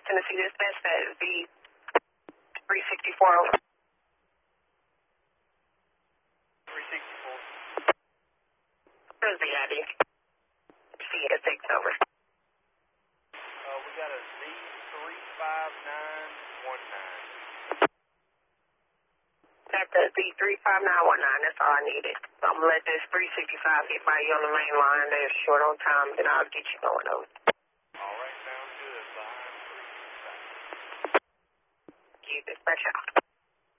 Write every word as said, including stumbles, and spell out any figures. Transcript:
Tennessee Dispatch, that is the three sixty-four over. three sixty-four. Where's the I D? C S six over. Uh, we got a Z three five nine one nine. That's a Z three five nine one nine, that's all I needed. So I'm going to let this three sixty-five get by you on the main line. They're short on time, then I'll get you going over. All right, sounds good. Line three sixty-five. You dispatch out.